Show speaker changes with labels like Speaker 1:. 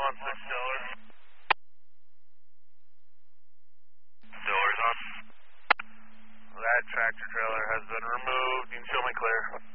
Speaker 1: on 6 dollars. Doors on. That tractor trailer has been removed. You can show me clear.